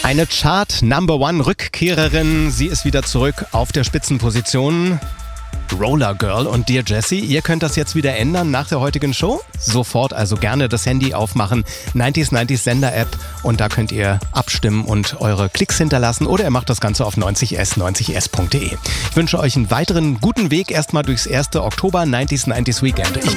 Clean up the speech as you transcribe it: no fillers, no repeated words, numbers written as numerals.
Eine Chart-Number-One-Rückkehrerin. Sie ist wieder zurück auf der Spitzenposition. Roller Girl und Dear Jessie, ihr könnt das jetzt wieder ändern nach der heutigen Show. Sofort also gerne das Handy aufmachen, 90s Sender-App und da könnt ihr abstimmen und eure Klicks hinterlassen oder ihr macht das Ganze auf 90s.de. Ich wünsche euch einen weiteren guten Weg erstmal durchs erste Oktober 90s Weekend.